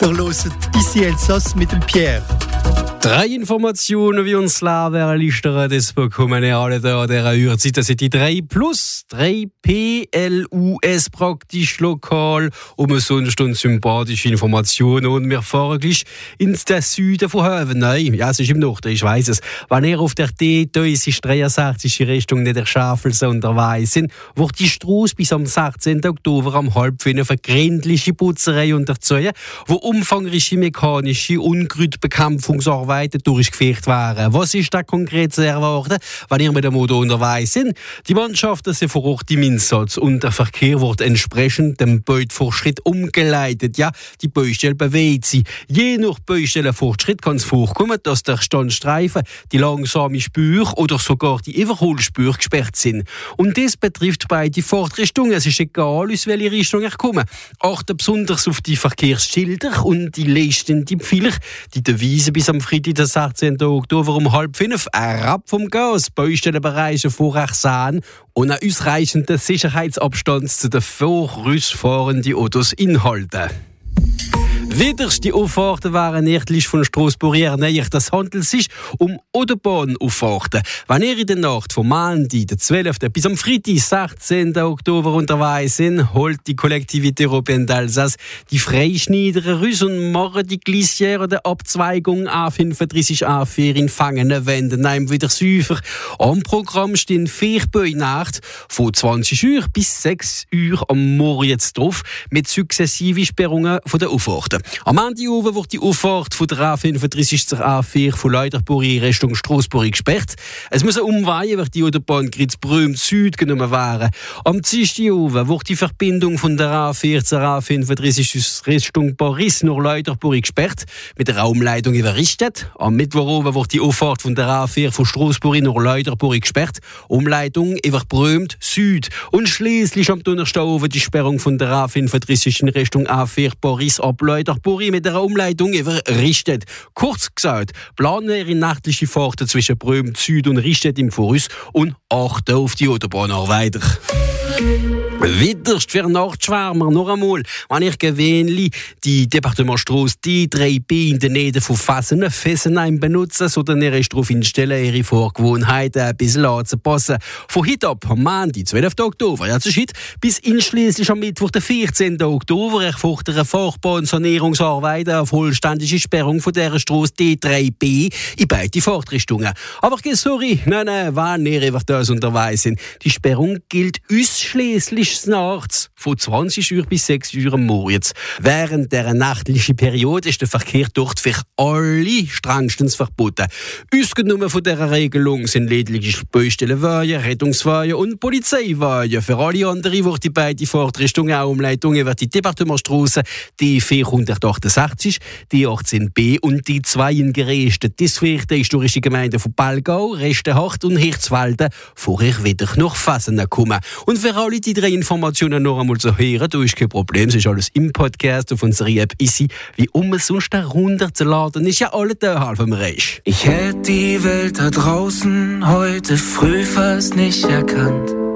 Ihr hört ici Elsass mit dem Pierre. 3 Informationen, wie uns Leben listern, das bekommen ihr alle da an dieser Uhrzeit. Das sind die 3 plus, 3 PLUS praktisch lokal, umsonst und sympathische Informationen. Und wir fahren gleich ins Süden von Höven. Nein, ja, es ist im Norden, ich weiss es. Wenn ihr auf der D63 in Richtung Niederschafelse unterwegs sind, wird die Strasse bis am 16. Oktober am Halbfinne für gründliche Putzerei unterzogen, wo umfangreiche mechanische Unkrautbekämpfungsarbeiten durchgeführt werden. Was ist da konkret zu erwarten, wenn ihr mit dem Auto unterwegs sind? Die Mannschaften sind vor Ort im Einsatz und der Verkehr wird entsprechend dem Beutefortschritt umgeleitet. Ja, die Baustelle bewegt sich. Je nach Baustellenfortschritt kann es vorkommen, dass der Standstreifen, die langsame Spur oder sogar die Überholspur gesperrt sind. Und das betrifft beide Fahrtrichtungen. Es ist egal, aus welche Richtung ihr kommt. Achte besonders auf die Verkehrsschilder und die leuchtenden Pfeiler, die Devise bis am Freitag, den 16. Oktober um 4:30 herab vom Gas, Baustellenbereiche vorwärts und einen ausreichenden Sicherheitsabstand zu den vorausfahrenden Autos inhalten. Widerste Auffahrten waren nördlich von Strasbourg näher. Das handelt sich um Autobahnauffahrten. Wenn ihr in der Nacht vom Montag, den 12. bis am Freitag, 16. Oktober unterwegs sind, holt die Collectivité Européenne d'Alsace die Freischneideren raus und machen die Glissière der Abzweigung A35 A4 in Fangene Wenden einem wieder sauber. Am Programm stehen 4 Nacht von 20 Uhr bis 6 Uhr am Morgen jetzt drauf mit sukzessiven Sperrungen von der Auffahrten. Am Ende wird die Auffahrt von der A35 zur A4 von Leuterburg in Richtung Strasbourg gesperrt. Es muss eine Umweihe über die Autobahn Gritzbrüm Süd genommen werden. Am Dienstag wird die Verbindung von der A4 zur A35 aus Richtung Paris nach Leuterburg gesperrt, mit der Umleitung über Ristedt. Am Mittwoch wird die Auffahrt von der A4 von Strasbourg nach Leuterburg gesperrt, Umleitung über Brüm Süd. Und schließlich am Donnerstag die Sperrung von der A35 in Richtung A4 Paris ab Leuterburg mit der Umleitung über Ristedt. Kurz gesagt, planen ihre nächtliche Fahrten zwischen Brüm Süd und Ristedt im Voraus und achten auf die Autobahnarbeiter. Widerst für Nachtschwärmer noch einmal, wenn ich gewöhnlich die Departementstrasse D3B in der Nähe von Fessenheim benutze, sodass ihr euch darauf einstellen, ihre Vorgewohnheiten ein bisschen anzupassen. Von heute ab, am Montag, 12. Oktober, ja, das ist heute, bis einschliesslich am Mittwoch, den 14. Oktober, erfordern Fahrbahn-Sanierungsarbeiten auf vollständige Sperrung von dieser Strasse D3B in beide Fahrtrichtungen. Aber sorry, nein, wenn ihr über das unterwegs sind, die Sperrung gilt ausschliesslich nachts von 20 Uhr bis 6 Uhr am Morgen. Während dieser nächtlichen Periode ist der Verkehr dort für alle strengstens verboten. Ausgenommen von dieser Regelung sind lediglich Baustellenweihen, Rettungsweihen und Polizeiweihen. Für alle anderen wird die beiden Fahrtrichtungen auch Umleitungen über die Departementstrasse D468, D18B und die 2 in Geresten. Das für die historische Gemeinde von Balgau, Restenhart und Hirzwalden vorher wieder nach Fessenheim kommen. Und für alle die 3 Informationen noch einmal zu hören, da ist kein Problem, es ist alles im Podcast auf unserer App Easy, wie umsonst herunterzuladen, ist ja alle da halb am Reich. Ich hätte die Welt da draußen heute früh fast nicht erkannt.